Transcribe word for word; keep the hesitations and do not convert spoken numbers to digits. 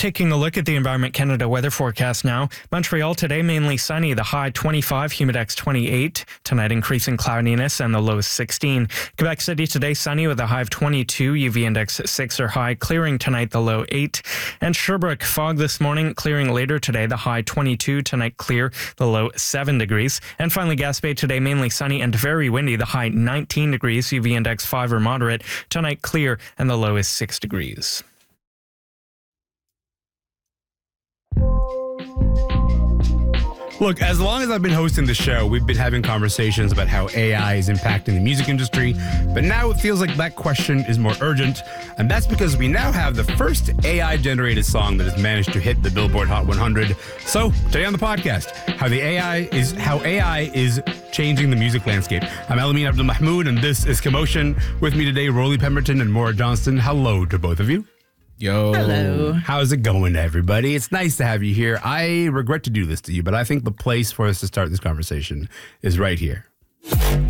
taking a look at the Environment Canada weather forecast now. Montreal today mainly sunny, the high twenty-five, humidex twenty-eight. Tonight increasing cloudiness and the low sixteen. Quebec City today sunny with a high of twenty-two, U V index six or high, clearing tonight the low eight. And Sherbrooke fog this morning, clearing later today, the high twenty-two, tonight clear, the low seven degrees. And finally Gaspé today mainly sunny and very windy, the high nineteen degrees, U V index five or moderate, tonight clear and the low is six degrees. Look, as long as I've been hosting the show, we've been having conversations about how A I is impacting the music industry, but now it feels like that question is more urgent, and that's because we now have the first A I-generated song that has managed to hit the Billboard Hot one hundred. So, today on the podcast, how the A I is how A I is changing the music landscape. I'm Alameen Abdul Mahmoud, and this is Commotion. With me today, Rolly Pemberton and Maura Johnston. Hello to both of you. Yo. Hello. How's it going, everybody? It's nice to have you here. I regret to do this to you, but I think the place for us to start this conversation is right here.